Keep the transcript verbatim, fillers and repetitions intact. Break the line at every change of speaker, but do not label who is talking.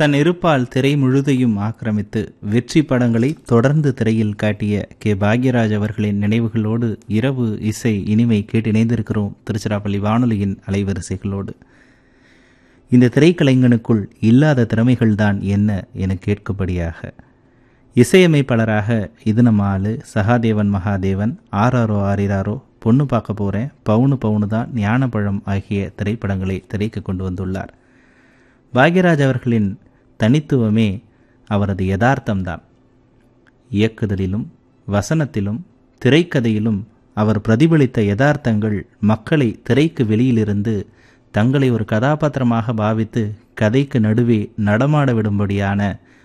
தன் இருப்பால் திரை முழுதையும் ஆக்கிரமித்து வெற்றி படங்களை தொடர்ந்து திரையில் காட்டிய கே பாக்யராஜ் அவர்களின் நினைவுகளோடு இரவு இசை இனிமை கேட்டு இணைந்திருக்கிறோம் திருச்சிராப்பள்ளி வானொலியின் அலைவரிசைகளோடு. இந்த திரைக்கலைஞனுக்குள் இல்லாத திறமைகள்தான் என்ன என கேட்கும்படியாக இசையமைப்பாளராக இது நம்ம ஆளு, சகாதேவன் மகாதேவன், ஆராரோ ஆரிராரோ, பொண்ணு பார்க்க போகிறேன், பவுனு பவுனு தான், ஞானப்பழம் ஆகிய திரைப்படங்களை திரைக்கு கொண்டு வந்துள்ளார். பாக்யராஜ் அவர்களின் தனித்துவமே அவரது யதார்த்தம்தான். இயக்குதலிலும் வசனத்திலும் திரைக்கதையிலும் அவர் பிரதிபலித்த யதார்த்தங்கள் மக்களை திரைக்கு வெளியிலிருந்து தங்களை ஒரு கதாபாத்திரமாக பாவித்து கதைக்கு நடுவே நடமாட விடும்படியான